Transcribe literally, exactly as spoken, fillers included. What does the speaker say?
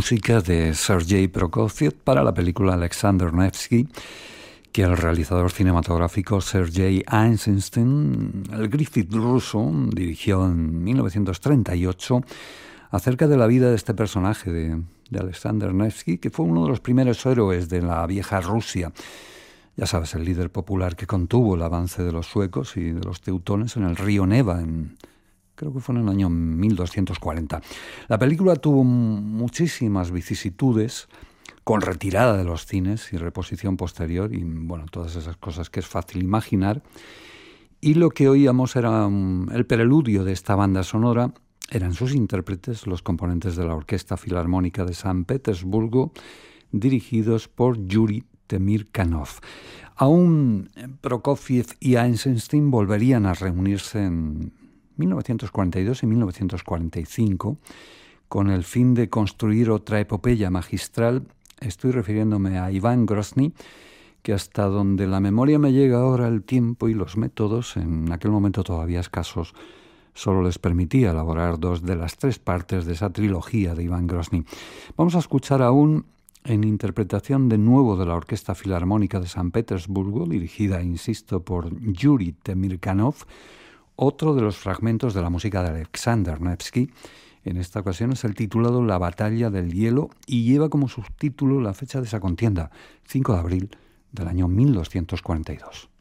música de Sergei Prokofiev para la película Alexander Nevsky, que el realizador cinematográfico Sergei Eisenstein, el Griffith ruso, dirigió en mil novecientos treinta y ocho acerca de la vida de este personaje de, de Alexander Nevsky, que fue uno de los primeros héroes de la vieja Rusia. Ya sabes, el líder popular que contuvo el avance de los suecos y de los teutones en el río Neva, en, creo que fue en el año mil doscientos cuarenta. La película tuvo muchísimas vicisitudes, con retirada de los cines y reposición posterior, y bueno, todas esas cosas que es fácil imaginar. Y lo que oíamos era um, el preludio de esta banda sonora. Eran sus intérpretes, los componentes de la Orquesta Filarmónica de San Petersburgo, dirigidos por Yuri Temirkanov. Aún Prokofiev y Eisenstein volverían a reunirse en mil novecientos cuarenta y dos y mil novecientos cuarenta y cinco con el fin de construir otra epopeya magistral. Estoy refiriéndome a Iván Grozny, que hasta donde la memoria me llega ahora, el tiempo y los métodos, en aquel momento todavía escasos, solo les permitía elaborar dos de las tres partes de esa trilogía de Iván Grozny. Vamos a escuchar aún, en interpretación de nuevo de la Orquesta Filarmónica de San Petersburgo, dirigida, insisto, por Yuri Temirkanov, otro de los fragmentos de la música de Alexander Nevsky. En esta ocasión es el titulado La Batalla del Hielo y lleva como subtítulo la fecha de esa contienda, cinco de abril del año mil doscientos cuarenta y dos.